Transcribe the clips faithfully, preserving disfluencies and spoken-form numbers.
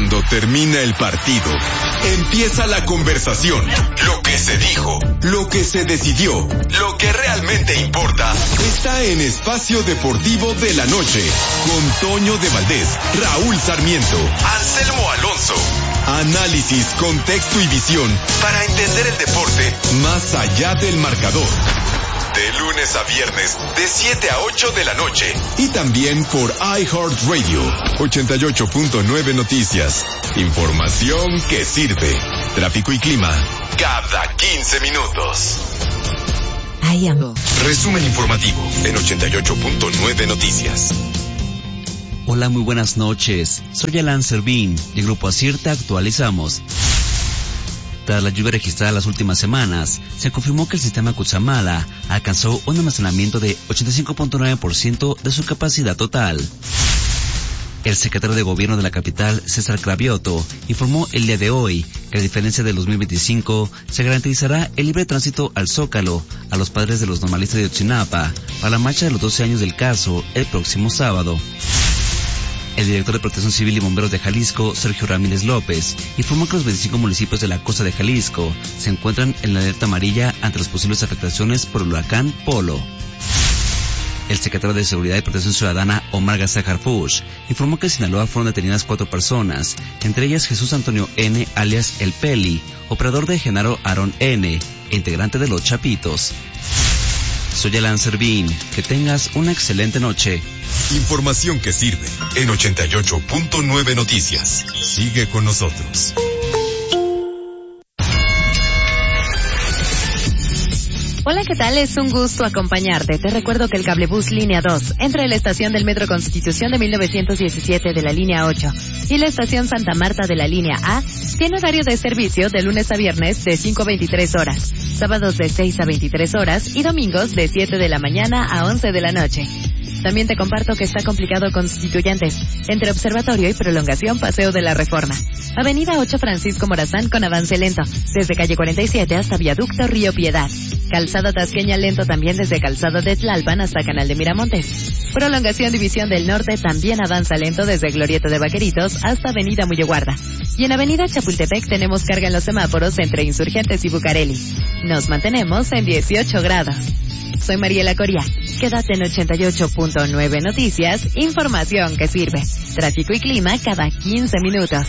Cuando termina el partido, empieza la conversación. Lo que se dijo, lo que se decidió, lo que realmente importa, está en Espacio Deportivo de la Noche, con Toño de Valdés, Raúl Sarmiento, Anselmo Alonso. Análisis, contexto y visión para entender el deporte más allá del marcador. De lunes a viernes, de siete a ocho de la noche. Y también por iHeartRadio, ochenta y ocho punto nueve Noticias. Información que sirve. Tráfico y clima, cada quince minutos. I am. Resumen informativo en ochenta y ocho punto nueve Noticias. Hola, muy buenas noches. Soy Alan Servín, del Grupo ASIR te actualizamos. Tras la lluvia registrada las últimas semanas, se confirmó que el sistema Cutzamala alcanzó un almacenamiento de ochenta y cinco punto nueve por ciento de su capacidad total. El secretario de Gobierno de la capital, César Cravioto, informó el día de hoy que a diferencia del dos mil veinticinco, se garantizará el libre tránsito al Zócalo a los padres de los normalistas de Ayotzinapa para la marcha de los doce años del caso el próximo sábado. El director de Protección Civil y Bomberos de Jalisco, Sergio Ramírez López, informó que los veinticinco municipios de la costa de Jalisco se encuentran en la alerta amarilla ante las posibles afectaciones por el huracán Polo. El secretario de Seguridad y Protección Ciudadana, Omar García Harfuch, informó que en Sinaloa fueron detenidas cuatro personas, entre ellas Jesús Antonio N., alias El Peli, operador de Genaro Aarón N., e integrante de Los Chapitos. Soy Alan Servín. Que tengas una excelente noche. Información que sirve en ochenta y ocho punto nueve Noticias. Sigue con nosotros. Hola, ¿qué tal? Es un gusto acompañarte. Te recuerdo que el cablebús Línea dos, entre la estación del Metro Constitución de mil novecientos diecisiete de la Línea ocho y la estación Santa Marta de la Línea A, tiene horario de servicio de lunes a viernes de cinco a veintitrés horas, sábados de seis a veintitrés horas y domingos de siete de la mañana a once de la noche. También te comparto que está complicado Constituyentes, entre Observatorio y Prolongación Paseo de la Reforma. Avenida ocho Francisco Morazán con avance lento, desde calle cuarenta y siete hasta Viaducto Río Piedad. Calzada Tasqueña lento también desde Calzada de Tlalpan hasta Canal de Miramontes. Prolongación División del Norte también avanza lento desde Glorieta de Vaqueritos hasta Avenida Muyeguarda. Y en Avenida Chapultepec tenemos carga en los semáforos entre Insurgentes y Bucareli. Nos mantenemos en dieciocho grados. Soy Mariela Coria. Quédate en ochenta y ocho punto nueve Noticias, información que sirve. Tráfico y clima cada quince minutos.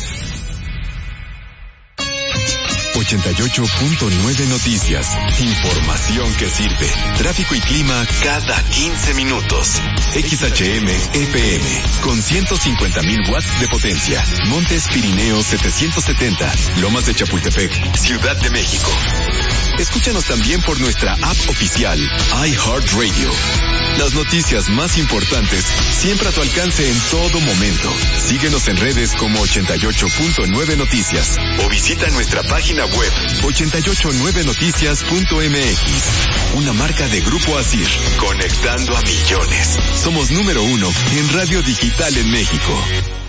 ochenta y ocho punto nueve Noticias. Información que sirve. Tráfico y clima cada quince minutos. X H M F M con ciento cincuenta mil watts de potencia. Montes Pirineos setecientos setenta. Lomas de Chapultepec, Ciudad de México. Escúchanos también por nuestra app oficial, iHeartRadio. Las noticias más importantes siempre a tu alcance en todo momento. Síguenos en redes como ochenta y ocho punto nueve Noticias o visita nuestra página web ochenta y ocho nueve noticias punto m x. Una marca de Grupo ASIR, conectando a millones. Somos número uno en radio digital en México.